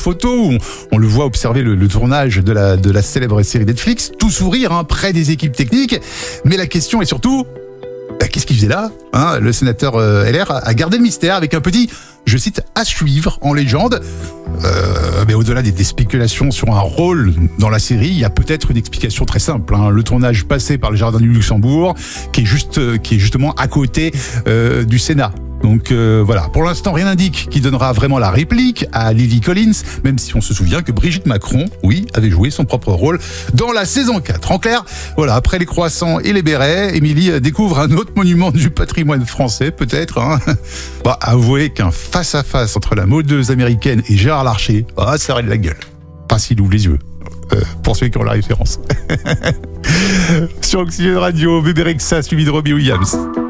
photo où on le voit observer le tournage de la célèbre série Netflix, tout sourire, près des équipes techniques. Mais la question est surtout, qu'est-ce qu'il faisait là ? Le sénateur LR a gardé le mystère avec un petit, je cite, à suivre en légende. Mais au-delà des spéculations sur un rôle dans la série, il y a peut-être une explication très simple. Le tournage passé par le Jardin du Luxembourg, qui est justement à côté du Sénat. Donc voilà, pour l'instant rien n'indique qui donnera vraiment la réplique à Lily Collins, même si on se souvient que Brigitte Macron, oui, avait joué son propre rôle dans la saison 4. En clair, voilà, après les croissants et les bérets, Émilie découvre un autre monument du patrimoine français, peut-être. Avouez qu'un face-à-face entre la modeuse américaine et Gérard Larcher, ça aurait de la gueule. Pas s'il ouvre les yeux. Pour ceux qui ont la référence. Sur Oxygène Radio, Bébé Rexha suivi de Robbie Williams.